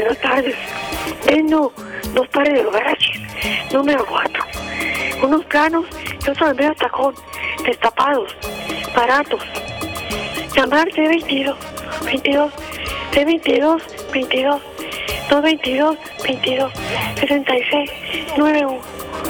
buenas tardes. Vendo 2 pares de garajes, número 4. Unos planos y otros de medio tacón, destapados, baratos. Llamar C22, 22, C22, 22, 222, 22, 66, 91.